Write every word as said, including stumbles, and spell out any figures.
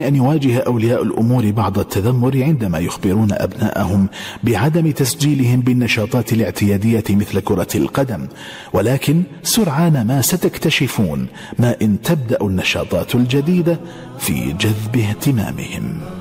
أن يواجه أولياء الأمور بعض التذمر عندما يخبرون أبناءهم بعدم تسجيلهم بالنشاطات الاعتيادية مثل كرة القدم، ولكن سرعان ما ستكتشفون ما إن تبدأ النشاطات الجديدة في جذب اهتمامهم.